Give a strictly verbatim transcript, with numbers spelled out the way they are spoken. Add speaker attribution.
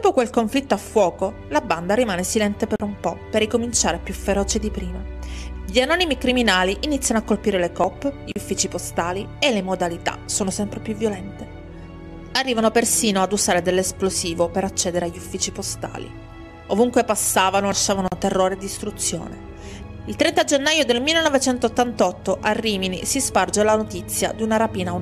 Speaker 1: Dopo quel conflitto a fuoco, la banda rimane silente per un po', per ricominciare più feroce di prima. Gli anonimi criminali iniziano a colpire le coop, gli uffici postali e le modalità sono sempre più violente. Arrivano persino ad usare dell'esplosivo per accedere agli uffici postali. Ovunque passavano lasciavano terrore e distruzione. Il trenta gennaio del millenovecentottantotto a Rimini si sparge la notizia di una rapina a un